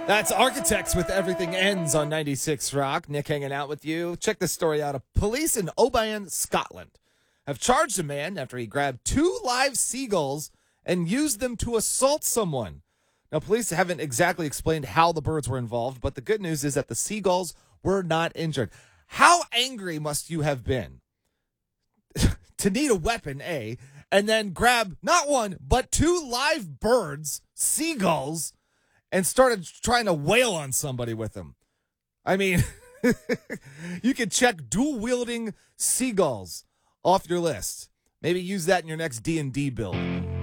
That's Architects with Everything Ends on 96 Rock. Nick hanging out with you. Check this story out. Police in Oban, Scotland have charged a man after he grabbed 2 live seagulls and used them to assault someone. Now, police haven't exactly explained how the birds were involved, but the good news is that the seagulls were not injured. How angry must you have been to need a weapon, A, and then grab not 1, but 2 live birds, seagulls, and started trying to wail on somebody with them? I mean, you could check dual-wielding seagulls off your list. Maybe use that in your next D&D build.